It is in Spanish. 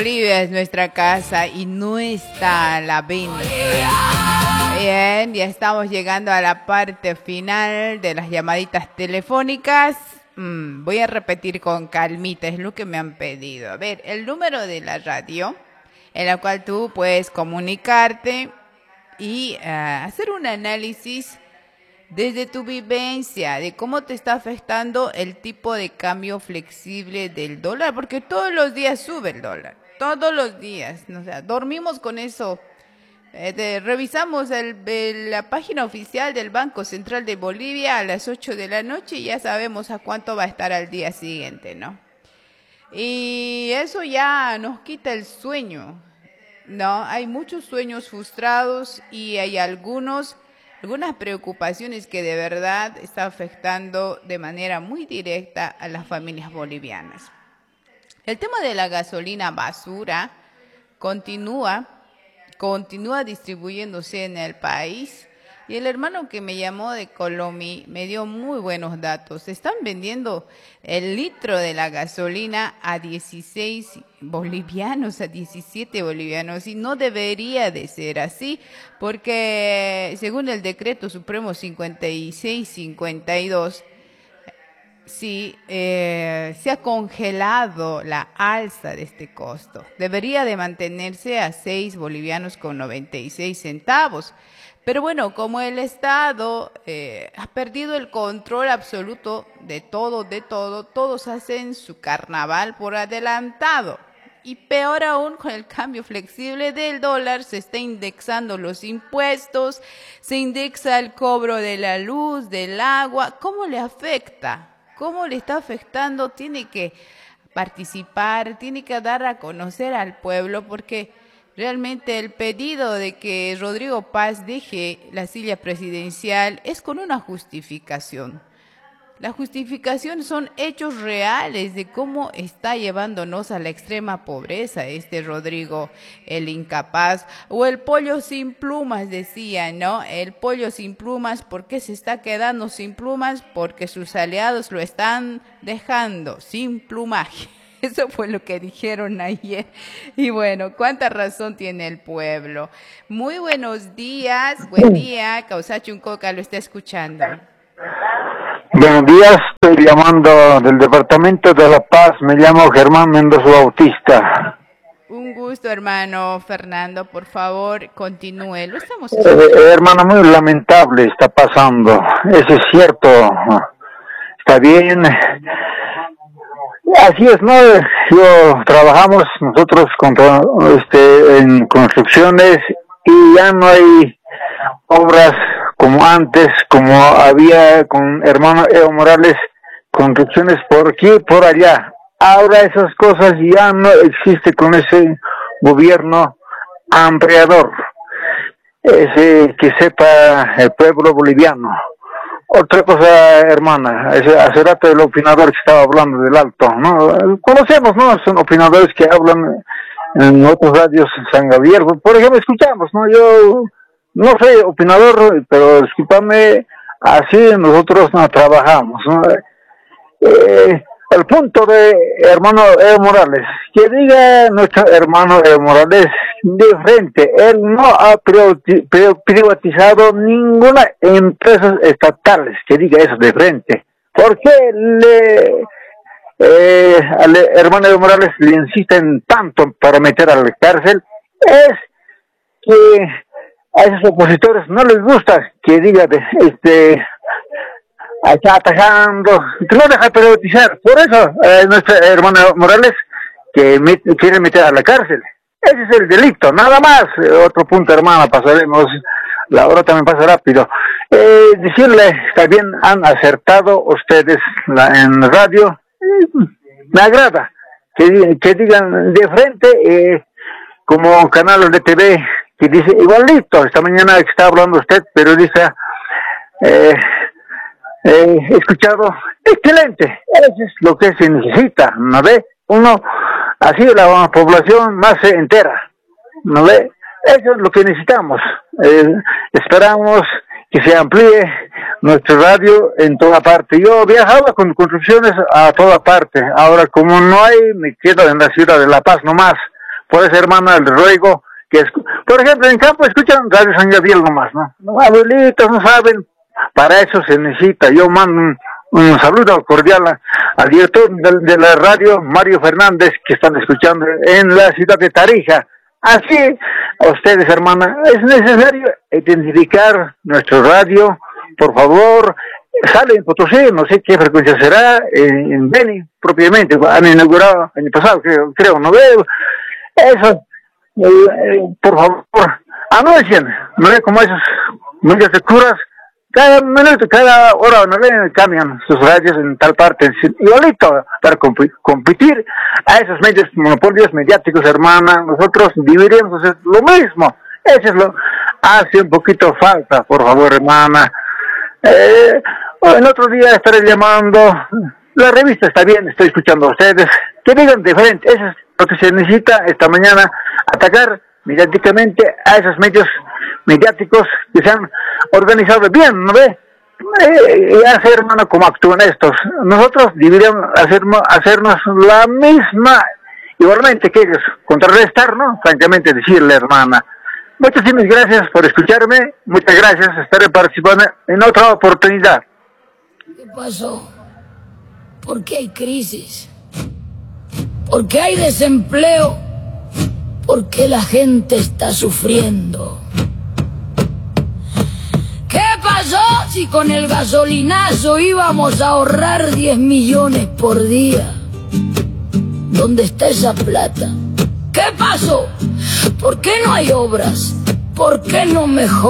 Bolivia es nuestra casa y no está a la venta. Bien, ya estamos llegando a la parte final de las llamaditas telefónicas. Voy a repetir con calmita, es lo que me han pedido. A ver, el número de la radio en la cual tú puedes comunicarte y hacer un análisis desde tu vivencia de cómo te está afectando el tipo de cambio flexible del dólar, porque todos los días sube el dólar, todos los días, o sea, dormimos con eso. Revisamos la página oficial del Banco Central de Bolivia a las 8 de la noche y ya sabemos a cuánto va a estar al día siguiente, ¿no? Y eso ya nos quita el sueño, ¿no? Hay muchos sueños frustrados y hay algunas preocupaciones que de verdad están afectando de manera muy directa a las familias bolivianas. El tema de la gasolina basura continúa distribuyéndose en el país y el hermano que me llamó de Colombia me dio muy buenos datos. Están vendiendo el litro de la gasolina a 16 bolivianos, a 17 bolivianos y no debería de ser así porque según el decreto supremo 5652 sí, se ha congelado la alza de este costo. Debería de mantenerse a 6 bolivianos con 96 centavos. Pero bueno, como el Estado ha perdido el control absoluto de todo, todos hacen su carnaval por adelantado. Y peor aún, con el cambio flexible del dólar, se está indexando los impuestos, se indexa el cobro de la luz, del agua. ¿Cómo le afecta? ¿Cómo le está afectando? Tiene que participar, tiene que dar a conocer al pueblo, porque realmente el pedido de que Rodrigo Paz deje la silla presidencial es con una justificación. La justificación son hechos reales de cómo está llevándonos a la extrema pobreza este Rodrigo, el incapaz, o el pollo sin plumas, decía, ¿no? El pollo sin plumas, ¿por qué se está quedando sin plumas? Porque sus aliados lo están dejando sin plumaje. Eso fue lo que dijeron ayer. Y bueno, cuánta razón tiene el pueblo. Muy buenos días, buen día, Causacho Uncoca lo está escuchando. Buenos días, estoy llamando del Departamento de La Paz, me llamo Germán Mendoza Bautista. Un gusto, hermano Fernando, por favor, continúe, lo estamos hermano, muy lamentable está pasando, eso es cierto, está bien, así es, ¿no? Trabajamos nosotros en construcciones y ya no hay obras como antes, como había con hermano Evo Morales, construcciones por aquí, por allá. Ahora esas cosas ya no existe con ese gobierno hambriador, ese que sepa el pueblo boliviano. Otra cosa, hermana, hace rato el opinador que estaba hablando del Alto, ¿no? Conocemos, ¿no? Son opinadores que hablan en otros radios San Gabriel, por ejemplo, escuchamos, ¿no? Yo no soy opinador, pero discúlpame, así nosotros no trabajamos, ¿no? El punto de hermano Evo Morales, que diga nuestro hermano Evo Morales de frente, él no ha privatizado ninguna empresa estatal, que diga eso de frente. ¿Por qué al hermano Evo Morales le insisten tanto para meter a la cárcel? Es que a esos opositores no les gusta que diga está atajando, que no deja privatizar. Por eso nuestro hermano Morales que quiere meter a la cárcel. Ese es el delito, nada más. Otro punto, hermana, pasaremos, la hora también pasa rápido. Decirle, también han acertado ustedes en radio, me agrada que digan de frente, como canal de TV, que dice igualito, esta mañana que está hablando usted, periodista, he escuchado, excelente, eso es lo que se necesita, ¿no ve? Uno, así la población más se entera, ¿no ve? Eso es lo que necesitamos. Esperamos que se amplíe nuestro radio en toda parte. Yo viajaba con construcciones a toda parte. Ahora, como no hay, me quedo en la ciudad de La Paz nomás. Por eso, hermana, le ruego que, por ejemplo, en campo escuchan Radio San Gabriel nomás, ¿no? Los abuelitos no saben, para eso se necesita. Yo mando un saludo cordial al director de la radio, Mario Fernández, que están escuchando en la ciudad de Tarija. Así, a ustedes, hermana, es necesario identificar nuestro radio, por favor. Sale en Potosí, no sé qué frecuencia será, en Beni, propiamente, han inaugurado año pasado, creo, no veo. Eso, por favor, anuncien, no ve como esos medios de curas, cada minuto, cada hora, no ve, cambian sus radios en tal parte, igualito, para competir a esos medios, monopolios mediáticos, hermana. Nosotros deberíamos hacer lo mismo. Eso es lo hace un poquito falta, por favor, hermana. El otro día estaré llamando, la revista está bien, estoy escuchando a ustedes, que digan diferente. Eso es lo que se necesita esta mañana, atacar mediáticamente a esos medios mediáticos que se han organizado bien, ¿no ve? Y hacer, hermano, como actúan estos. Nosotros deberíamos hacernos la misma, igualmente que ellos, contrarrestar, ¿no? Francamente decirle, hermana. Muchísimas gracias por escucharme, muchas gracias, estaré participando en otra oportunidad. ¿Qué pasó? ¿Por qué hay crisis? ¿Por qué hay desempleo? ¿Por qué la gente está sufriendo? ¿Qué pasó si con el gasolinazo íbamos a ahorrar 10 millones por día? ¿Dónde está esa plata? ¿Qué pasó? ¿Por qué no hay obras? ¿Por qué no mejor?